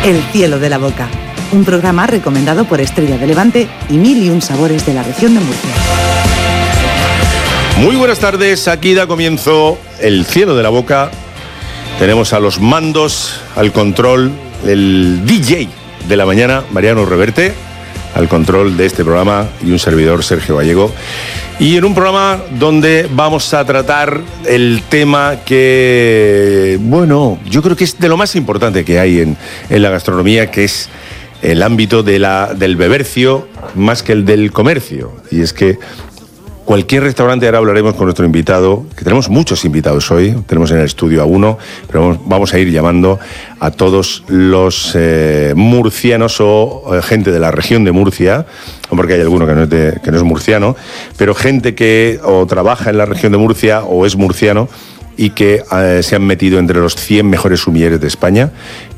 El cielo de la boca, un programa recomendado por Estrella de Levante y 1001 sabores de la región de Murcia. Muy buenas tardes, aquí da comienzo El cielo de la boca. Tenemos a los mandos, al control, el DJ de la mañana, Mariano Reverte, al control de este programa, y un servidor, Sergio Gallego. Y en un programa donde vamos a tratar el tema que, bueno, yo creo que es de lo más importante que hay en la gastronomía, que es el ámbito del bebercio más que el del comercio. Y es que cualquier restaurante, ahora hablaremos con nuestro invitado, que tenemos muchos invitados hoy, tenemos en el estudio a uno, pero vamos a ir llamando a todos los murcianos o gente de la región de Murcia, porque hay alguno que no es murciano, pero gente que o trabaja en la región de Murcia o es murciano y que se han metido entre los 100 mejores sumilleres de España.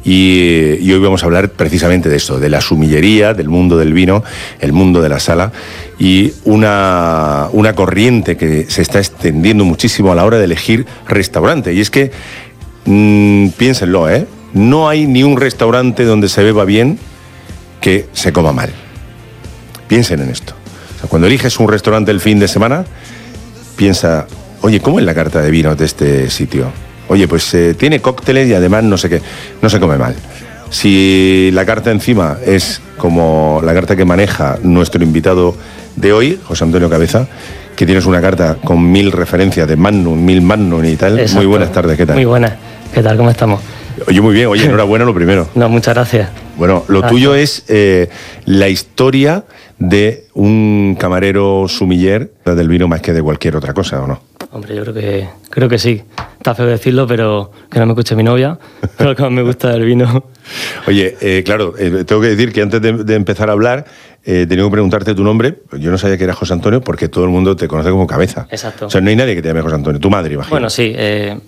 Y hoy vamos a hablar precisamente de esto, de la sumillería, del mundo del vino, el mundo de la sala, y una corriente que se está extendiendo muchísimo a la hora de elegir restaurante. Y es que, piénsenlo, no hay ni un restaurante donde se beba bien que se coma mal. Piensen en esto. O sea, cuando eliges un restaurante el fin de semana, piensa, oye, ¿cómo es la carta de vinos de este sitio? Oye, pues tiene cócteles y además no sé qué, no se come mal. Si la carta encima es como la carta que maneja nuestro invitado de hoy, José Antonio Cabeza, que tienes una carta con 1000 referencias de Magnum, 1000 Magnum y tal. Exacto. Muy buenas tardes, ¿qué tal? Muy buenas, ¿qué tal? ¿Cómo estamos? Oye, muy bien, oye, enhorabuena lo primero. No, muchas gracias. Bueno, lo tuyo es la historia de un camarero sumiller del vino más que de cualquier otra cosa, ¿o no? Hombre, yo creo que sí. Está feo decirlo, pero que no me escuche mi novia, pero lo que más me gusta del vino. Oye, claro, tengo que decir que antes de empezar a hablar, tenía que preguntarte tu nombre. Yo no sabía que era José Antonio porque todo el mundo te conoce como Cabeza. Exacto. O sea, no hay nadie que te llame José Antonio. Tu madre, imagino. Bueno, sí.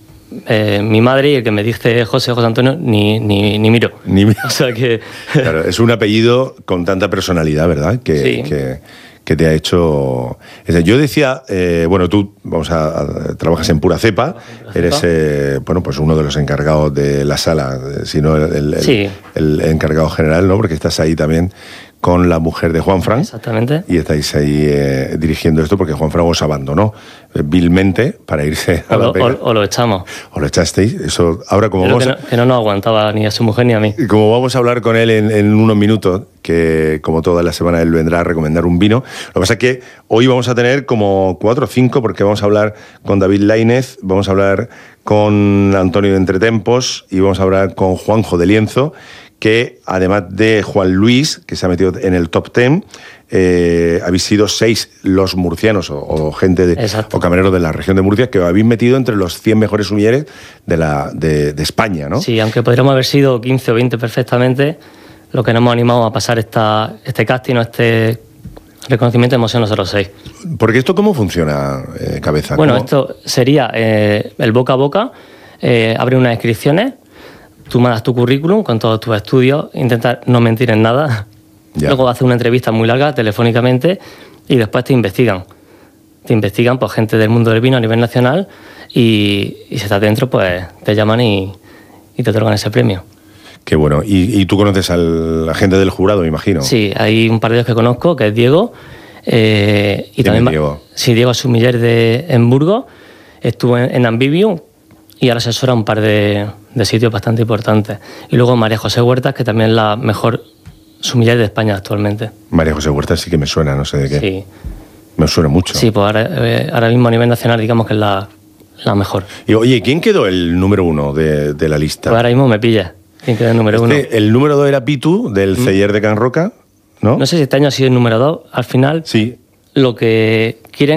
Mi madre y el que me dice José Antonio ni miro. O sea que... Claro, es un apellido con tanta personalidad, ¿verdad? Sí. Que te ha hecho... Yo decía, bueno, tú trabajas en Pura Cepa, eres pues uno de los encargados de la sala, sino el encargado general, ¿no? Porque estás ahí también con la mujer de Juanfran. Exactamente. Y estáis ahí dirigiendo esto porque Juanfran os abandonó vilmente para irse a la pega. O lo echamos. O lo echasteis. Eso, ahora como vamos que no nos aguantaba ni a su mujer ni a mí. Y como vamos a hablar con él en unos minutos, que como toda la semana él vendrá a recomendar un vino, lo que pasa es que hoy vamos a tener como 4 o 5, porque vamos a hablar con David Lainez, vamos a hablar con Antonio de Entretempos y vamos a hablar con Juanjo de Lienzo, que además de Juan Luis, que se ha metido en el top 10, habéis sido 6 los murcianos o gente o camareros de la región de Murcia que os habéis metido entre los 100 mejores sumilleres de España, ¿no? Sí, aunque podríamos haber sido 15 o 20 perfectamente, lo que nos hemos animado a pasar este casting o este reconocimiento hemos sido nosotros 6. Porque esto, ¿cómo funciona, Cabeza? Bueno, esto sería el boca a boca, abrir unas inscripciones. Tú mandas tu currículum con todos tus estudios, intentar no mentir en nada. Ya. Luego haces una entrevista muy larga, telefónicamente, y después te investigan. Te investigan pues, gente del mundo del vino a nivel nacional y si estás dentro, pues te llaman y te otorgan ese premio. Qué bueno. ¿Y tú conoces a la gente del jurado, me imagino? Sí, hay un par de ellos que conozco, que es Diego. Y también Diego? Sí, Diego es sumiller en Burgos. Estuvo en Ambivium y ahora asesora un par de sitios bastante importantes. Y luego María José Huertas, que también es la mejor sumiller de España actualmente. María José Huertas sí que me suena, no sé de qué. Sí. Me suena mucho. Sí, pues ahora mismo a nivel nacional digamos que es la mejor. Y oye, ¿quién quedó el número 1 de la lista? Pues ahora mismo me pillas. ¿Quién quedó el número 1? El número 2 era Pitu, del Celler de Can Roca, ¿no? No sé si este año ha sido el número 2. Al final, sí. Lo que